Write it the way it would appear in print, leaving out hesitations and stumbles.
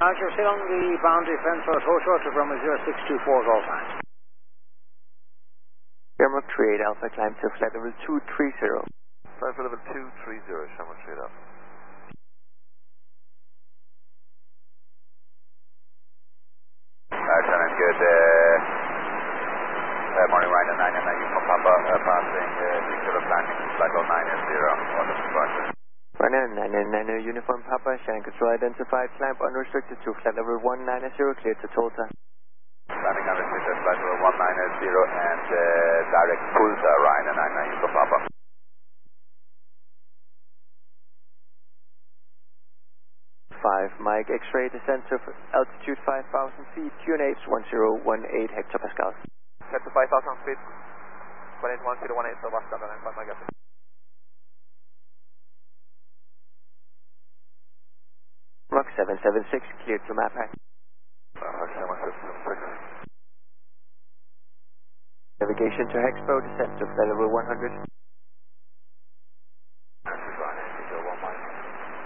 Roger, still on the boundary fence for Ho short of runway 0624 all times. Shamrock 38 Alpha, climb to flight level 230. Flight level 230, Shamrock 38 Alpha. Lieutenant, good morning, Ryder 9 from Papa, passing Victor landing, flight level 980, order departure. Ryder 990 uniform Papa, Shannon control identified, climb unrestricted to flight level 190, cleared to Tulsa. Landing unrestricted, flight level 190 and direct Tulsa, Ryder 990 from Papa. 5 Mike X-ray descent to altitude 5,000 feet, QNH 1018 hectopascals. Set to 5,000 feet, 1018, so basta ka lang pa mag Rock 776, cleared to MAPAC. Navigation to Hexpo, descent to flight level 100.